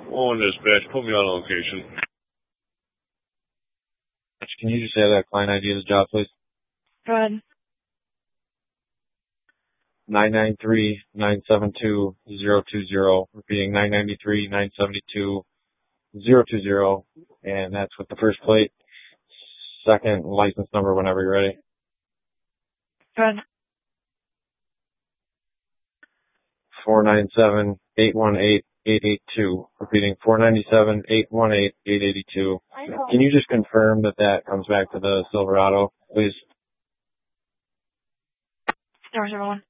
On dispatch, put me on location. Can you just say that client ID of the job, please? Go ahead. 993-972-020. Repeating 993-972-020. And that's with the first plate. Second license number whenever you're ready. Go ahead. 497-818-882. Repeating 497-818-882. Can you just confirm that that comes back to the Silverado, please? 001.